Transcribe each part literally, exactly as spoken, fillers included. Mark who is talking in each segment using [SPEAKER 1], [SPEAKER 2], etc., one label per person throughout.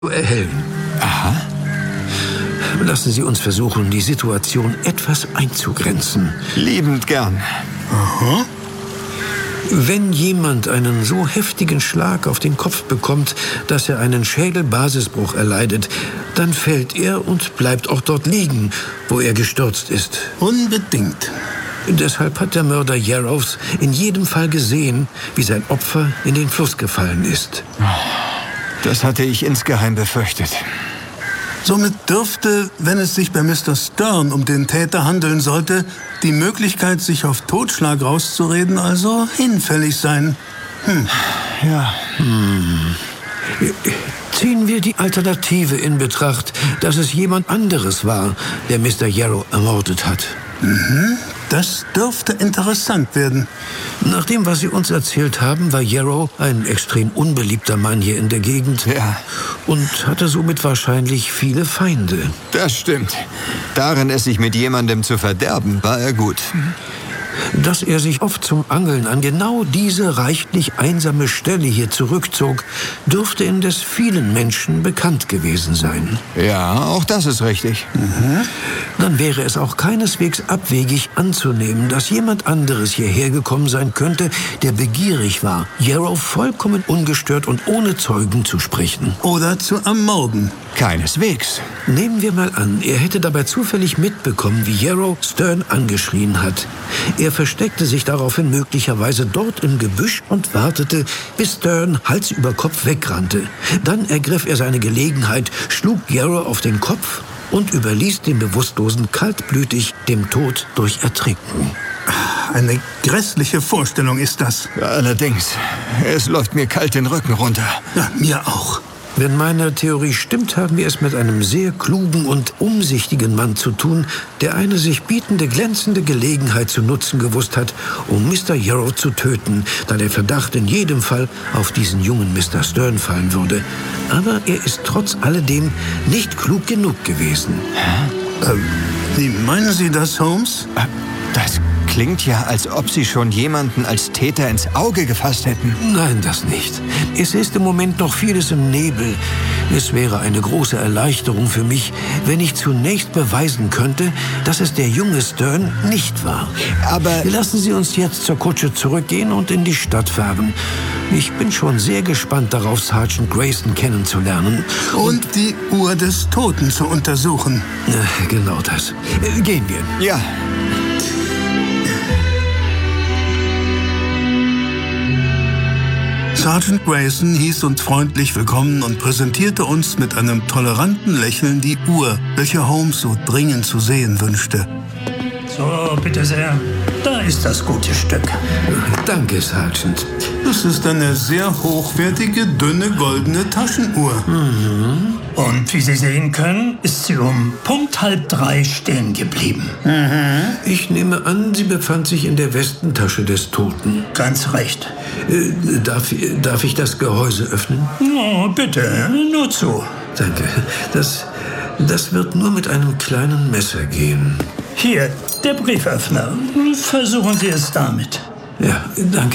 [SPEAKER 1] erhellen.
[SPEAKER 2] Aha.
[SPEAKER 1] Lassen Sie uns versuchen, die Situation etwas einzugrenzen.
[SPEAKER 2] Liebend gern.
[SPEAKER 1] Aha. Wenn jemand einen so heftigen Schlag auf den Kopf bekommt, dass er einen Schädelbasisbruch erleidet, dann fällt er und bleibt auch dort liegen, wo er gestürzt ist.
[SPEAKER 3] Unbedingt.
[SPEAKER 1] Deshalb hat der Mörder Yarrows in jedem Fall gesehen, wie sein Opfer in den Fluss gefallen ist.
[SPEAKER 2] Das hatte ich insgeheim befürchtet.
[SPEAKER 3] Somit dürfte, wenn es sich bei Mister Stern um den Täter handeln sollte, die Möglichkeit, sich auf Totschlag rauszureden, also hinfällig sein. Hm.
[SPEAKER 2] Ja.
[SPEAKER 1] Hm. Ziehen wir die Alternative in Betracht, dass es jemand anderes war, der Mister Yarrow ermordet hat.
[SPEAKER 3] Mhm. Das dürfte interessant werden.
[SPEAKER 1] Nach dem, was Sie uns erzählt haben, war Yarrow ein extrem unbeliebter Mann hier in der Gegend.
[SPEAKER 2] Ja.
[SPEAKER 1] Und hatte somit wahrscheinlich viele Feinde.
[SPEAKER 2] Das stimmt. Darin, es sich mit jemandem zu verderben, war er gut.
[SPEAKER 1] Dass er sich oft zum Angeln an genau diese reichlich einsame Stelle hier zurückzog, dürfte indes vielen Menschen bekannt gewesen sein.
[SPEAKER 2] Ja, auch das ist richtig.
[SPEAKER 1] Mhm. Dann wäre es auch keineswegs abwegig anzunehmen, dass jemand anderes hierher gekommen sein könnte, der begierig war, Yarrow vollkommen ungestört und ohne Zeugen zu sprechen.
[SPEAKER 3] Oder zu ermorden.
[SPEAKER 2] Keineswegs.
[SPEAKER 1] Nehmen wir mal an, er hätte dabei zufällig mitbekommen, wie Yarrow Stern angeschrien hat. Er versteckte sich daraufhin möglicherweise dort im Gebüsch und wartete, bis Stern Hals über Kopf wegrannte. Dann ergriff er seine Gelegenheit, schlug Yarrow auf den Kopf und überließ den Bewusstlosen kaltblütig dem Tod durch Ertrinken.
[SPEAKER 3] Eine grässliche Vorstellung ist das.
[SPEAKER 2] Allerdings, es läuft mir kalt den Rücken runter.
[SPEAKER 3] Ja, mir auch.
[SPEAKER 1] Wenn meine Theorie stimmt, haben wir es mit einem sehr klugen und umsichtigen Mann zu tun, der eine sich bietende, glänzende Gelegenheit zu nutzen gewusst hat, um Mister Yarrow zu töten, da der Verdacht in jedem Fall auf diesen jungen Mister Stern fallen würde. Aber er ist trotz alledem nicht klug genug gewesen.
[SPEAKER 3] Hä? Ähm, wie meinen Sie das, Holmes?
[SPEAKER 2] Das klingt ja, als ob Sie schon jemanden als Täter ins Auge gefasst hätten.
[SPEAKER 1] Nein, das nicht. Es ist im Moment noch vieles im Nebel. Es wäre eine große Erleichterung für mich, wenn ich zunächst beweisen könnte, dass es der junge Stern nicht war.
[SPEAKER 2] Aber
[SPEAKER 1] lassen Sie uns jetzt zur Kutsche zurückgehen und in die Stadt fahren. Ich bin schon sehr gespannt darauf, Sergeant Grayson kennenzulernen.
[SPEAKER 3] Und, und die Uhr des Toten zu untersuchen.
[SPEAKER 1] Äh, genau das. Äh, gehen wir.
[SPEAKER 2] Ja.
[SPEAKER 3] Sergeant Grayson hieß uns freundlich willkommen und präsentierte uns mit einem toleranten Lächeln die Uhr, welche Holmes so dringend zu sehen wünschte.
[SPEAKER 4] So, bitte sehr. Da ist das gute Stück.
[SPEAKER 1] Danke, Sergeant.
[SPEAKER 3] Das ist eine sehr hochwertige, dünne, goldene Taschenuhr.
[SPEAKER 4] Mhm. Und wie Sie sehen können, ist sie um Punkt halb drei stehen geblieben.
[SPEAKER 3] Mhm.
[SPEAKER 1] Ich nehme an, sie befand sich in der Westentasche des Toten.
[SPEAKER 4] Ganz recht.
[SPEAKER 1] Äh, darf, darf ich das Gehäuse öffnen?
[SPEAKER 4] Oh, bitte, nur zu.
[SPEAKER 1] Danke. Das, das wird nur mit einem kleinen Messer gehen.
[SPEAKER 4] Hier, der Brieföffner. Versuchen Sie es damit.
[SPEAKER 1] Ja, danke.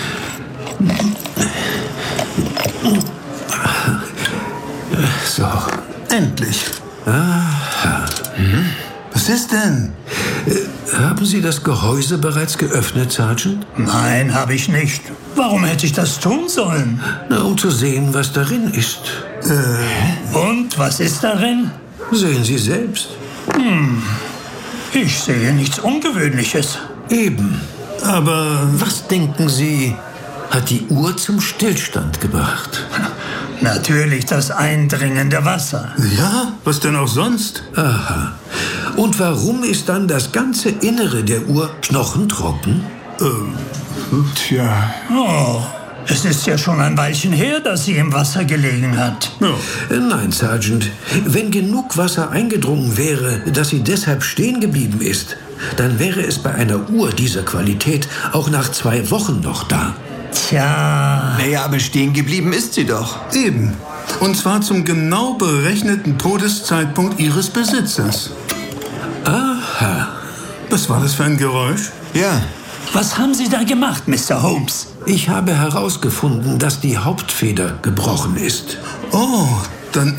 [SPEAKER 1] So.
[SPEAKER 3] Endlich.
[SPEAKER 1] Aha.
[SPEAKER 3] Hm? Was ist denn?
[SPEAKER 1] Äh, haben Sie das Gehäuse bereits geöffnet, Sergeant?
[SPEAKER 4] Nein, habe ich nicht. Warum hätte ich das tun sollen?
[SPEAKER 1] Na, um zu sehen, was darin ist.
[SPEAKER 4] Äh. Und was ist darin?
[SPEAKER 1] Sehen Sie selbst.
[SPEAKER 4] Hm. Ich sehe nichts Ungewöhnliches.
[SPEAKER 1] Eben.
[SPEAKER 3] Aber
[SPEAKER 1] was denken Sie, hat die Uhr zum Stillstand gebracht?
[SPEAKER 4] Natürlich das eindringende Wasser.
[SPEAKER 3] Ja, was denn auch sonst?
[SPEAKER 1] Aha. Und warum ist dann das ganze Innere der Uhr knochentrocken?
[SPEAKER 3] Ähm,
[SPEAKER 2] tja.
[SPEAKER 4] Oh, es ist ja schon ein Weilchen her, dass sie im Wasser gelegen hat.
[SPEAKER 1] Ja. Nein, Sergeant. Wenn genug Wasser eingedrungen wäre, dass sie deshalb stehen geblieben ist, dann wäre es bei einer Uhr dieser Qualität auch nach zwei Wochen noch da.
[SPEAKER 4] Tja.
[SPEAKER 2] Naja, aber stehen geblieben ist sie doch.
[SPEAKER 3] Eben. Und zwar zum genau berechneten Todeszeitpunkt ihres Besitzers.
[SPEAKER 1] Aha.
[SPEAKER 3] Was war das für ein Geräusch?
[SPEAKER 2] Ja.
[SPEAKER 4] Was haben Sie da gemacht, Mister Holmes?
[SPEAKER 1] Ich habe herausgefunden, dass die Hauptfeder gebrochen ist.
[SPEAKER 3] Oh, Dann